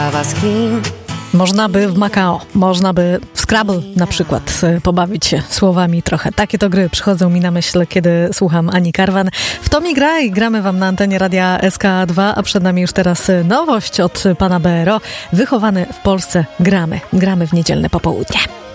zabawa z kim? Można by w Macao, można by w Scrabble na przykład pobawić się słowami trochę. Takie to gry przychodzą mi na myśl, kiedy słucham Ani Karwan. W to mi graj, gramy wam na antenie Radia SK2, a przed nami już teraz nowość od pana BRO. Wychowany w Polsce gramy w niedzielne popołudnie.